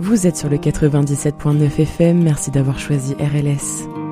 Vous êtes sur le 97.9 FM, merci d'avoir choisi RLS.